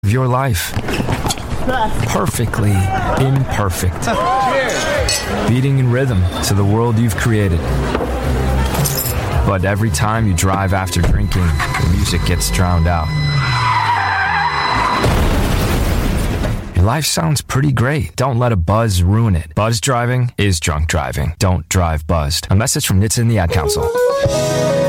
Your life. Perfectly imperfect. Beating in rhythm to the world you've created. But every time you drive after drinking, the music gets drowned out. Your life sounds pretty great. Don't let a buzz ruin it. Buzz driving is drunk driving. Don't drive buzzed. A message from NHTSA and the Ad Council.